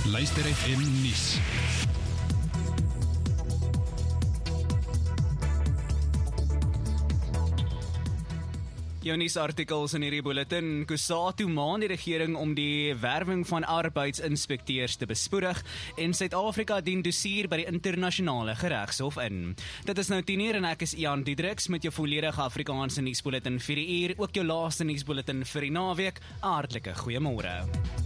Luister FM nuus. Jou nuusartikels in hierdie bulletin. Kusatu maan die regering om die werwing van arbeidsinspekteurs te bespoedig en Suid-Afrika dien dossier by die internasionale geregshof in. Dit is nou 10:00 en ek is Ian Diedriks met jou volledige Afrikaanse nuusbulletin vir die uur, ook jou laaste nuusbulletin vir die naweek. Hartlike goeiemôre.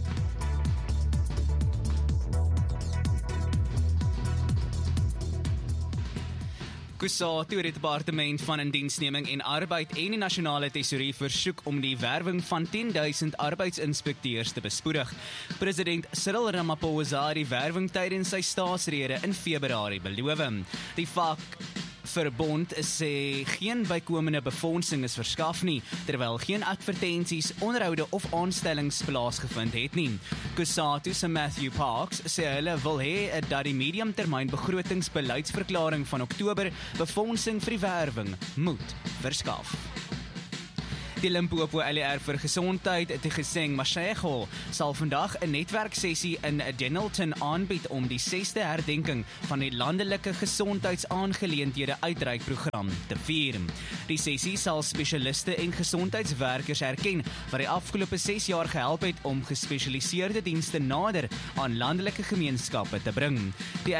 Kusatu, die departement van indiensneming en arbeid en die nasionale tesourie versoek om die werwing van 10,000 arbeidsinspekteurs te bespoedig. President Cyril Ramaphosa het die werwing tydens sy staatsrede in Februarie beloof. Die vakverbond sê geen bykomende befondsing is verskaf nie, terwyl geen advertensies, onderhoude of aanstellings plaasgevind het nie. Kusatu se Matthew Parks sê hulle wil hê dat die mediumtermyn begrotingsbeleidsverklaring van Oktober befondsing vir die werwing moet verskaf. Die Limpopo LER vir Gesondheid, Tegeseng Mashego, sal vandag 'n netwerksessie in Dennilton aanbied om die 6de herdenking van die landelike gesondheidsaangeleenthede uitreikprogram te vier. Die sessie sal spesialiste en gesondheidswerkers erken wat die afgelope 6 jaar gehelp het om gespesialiseerde dienste nader aan landelike gemeenskappe te bring. Die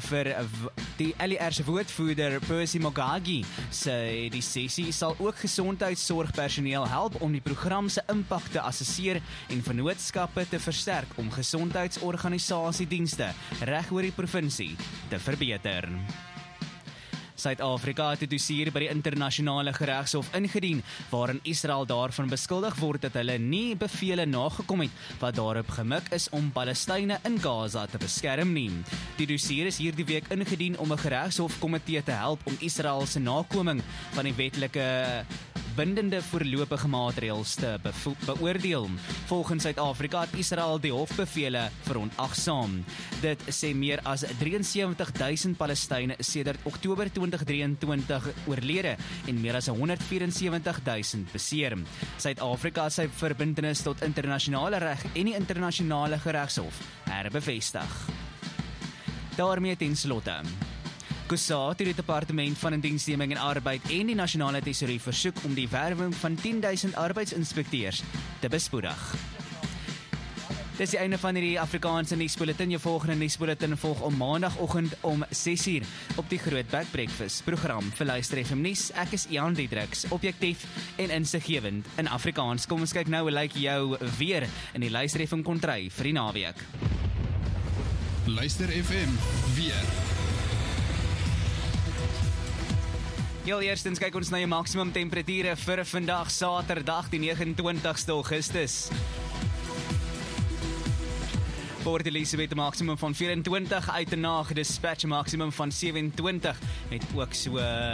LER se woordvoerder Percy Mogagi sê die sessie sal ook gesondheidsorgpersoneel help om die program se impak te assesseer en vennootskappe te versterk om gesondheidsorganisasiedienste reg oor die provinsie te verbeter. Suid-Afrika het 'n dossier by die internasionale geregshof ingedien, waarin Israel daarvan beskuldig word dat hulle nie bevele nagekom het wat daarop gemik is om Palestynë in Gaza te beskerm nie. Die dossier is hierdie week ingedien om 'n geregshofkomitee te help om Israel se nakoming van die wetlike bindende voorlopige maatreëls te beoordeel. Volgens Suid-Afrika het Israel die hofbevele verontagsaam. Dit sê meer as 73,000 Palestynë sedert Oktober 2023 oorlede en meer as 174,000 beseer. Suid-Afrika sy verbintenis tot internasionale reg en die internasionale geregshof herbevestig. Daarmee ten slotte. Kusatu, die departement van indiensneming en arbeid en die nasionale tesourie versoek om die werwing van 10,000 arbeidsinspekteurs te bespoedig. Dis die einde van hierdie Afrikaanse nuusbulletin. Jou volgende nuusbulletin volg om maandagoggend om 6:00 op die Groot Bek Breakfast program vir Luister FM nuus. Ek is Ian Diedriks, objektief en insiggewend in Afrikaans. Kom ons kyk nou hoe lyk jou weer in die Luister FM kontry vir die naweek. Luister FM weer. Heel eerstens kyk ons na jou maksimum temperature vir vandag Saterdag die 29ste Augustus. Port Elizabeth maksimum van 24, Uitenhage Dispatch maksimum van 27, met ook so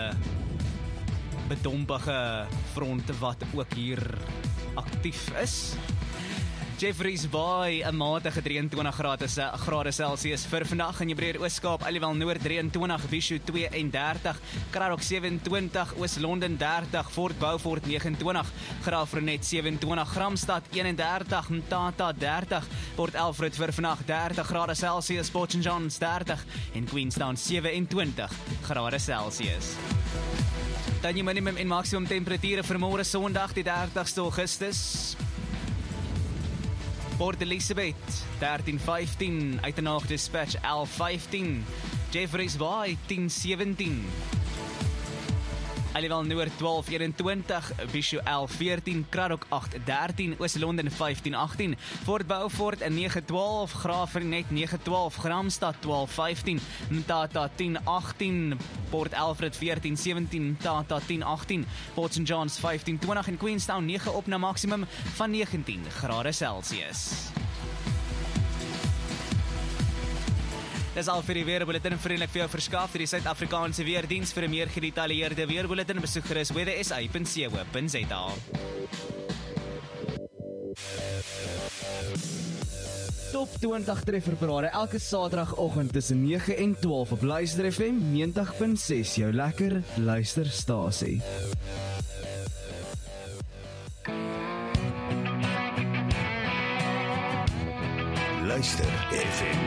bedompige fronte wat ook hier aktief is. Jeffreys Bay, 'n matige 23 grade Celsius vir vandag in jou breër Oos-Kaap, Aliwal Noord 23, Bhisho 32, Kraddock 27, Oos-London 30, Fort Beaufort 29, Graafrenet 27, Gramstad 31, Mthatha 30, Port Alfred vir vandag 30 grade Celsius, Port St Johns 30 en Queenstown 27 grade Celsius. Dan jou minimum en maksimum temperature vir môre Sondag die 30ste Augustus. Port Elizabeth 13-15, Uitenhage Dispatch 11-15, Jeffreys Bay 10-17, Aliwal Noord 12-21, Bhisho 11-14, Kraddock 8-13, Oos-London 15-18, Fort Beaufort 9-12, Graafrenet 9-12, Gramstad 12-15, Mthatha 10-18, Port Alfred 14-17, Mthatha 10-18, Port St Johns 15-20 en Queenstown 9 op na maksimum van 19 grade Celsius. Dis al vir die weerbulletin, vriendelik vir jou verskaf deur die Suid-Afrikaanse Weerdiens. Vir 'n meer gedetailleerde weerbulletin besoek gerus weathersa.co.za. Top 20 trefferparade elke Saterdagoggend tussen 9 en 12 op Luister FM 90.6, jou lekker luisterstasie. Luister FM.